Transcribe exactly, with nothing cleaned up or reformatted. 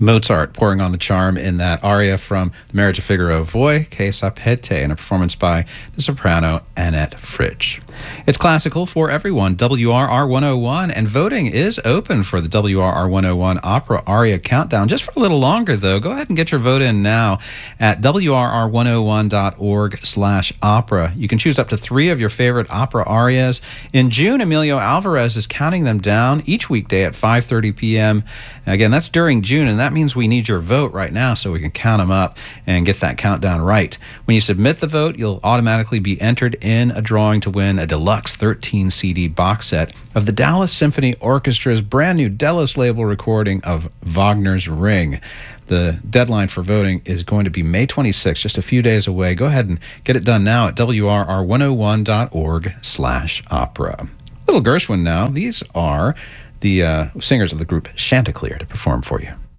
Mozart pouring on the charm in that aria from The Marriage of Figaro, Voi che sapete, and a performance by the soprano Annette Fritsch. It's classical for everyone, W R R one oh one, and voting is open for the W R R one oh one Opera Aria Countdown. Just for a little longer, though, go ahead and get your vote in now at W R R one oh one dot org slash opera. You can choose up to three of your favorite opera arias. In June, Emilio Alvarez is counting them down each weekday at five thirty p.m. Again, that's during June, and that means we need your vote right now so we can count them up and get that countdown right. When you submit the vote, you'll automatically be entered in a drawing to win a deluxe thirteen C D box set of the Dallas Symphony Orchestra's brand new Delos label recording of Wagner's Ring. The deadline for voting is going to be May twenty-sixth, just a few days away. Go ahead and get it done now at W R R one oh one dot org slash opera. Little Gershwin now. These are the uh, singers of the group Chanticleer to perform for you.